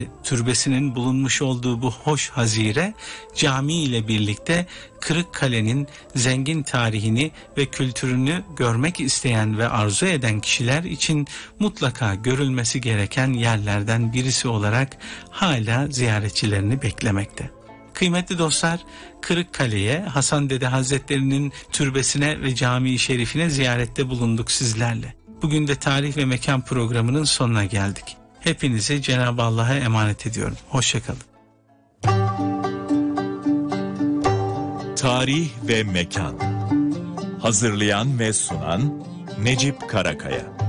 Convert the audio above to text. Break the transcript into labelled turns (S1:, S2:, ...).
S1: Türbesinin bulunmuş olduğu bu hoş hazire cami ile birlikte Kırıkkale'nin zengin tarihini ve kültürünü görmek isteyen ve arzu eden kişiler için mutlaka görülmesi gereken yerlerden birisi olarak hala ziyaretçilerini beklemekte. Kıymetli dostlar, Kırıkkale'ye, Hasan Dede Hazretleri'nin türbesine ve cami-i şerifine ziyarette bulunduk sizlerle. Bugün de tarih ve mekan programının sonuna geldik. Hepinizi Cenab-ı Allah'a emanet ediyorum. Hoşça kalın.
S2: Tarih ve mekan. Hazırlayan ve sunan Necip Karakaya.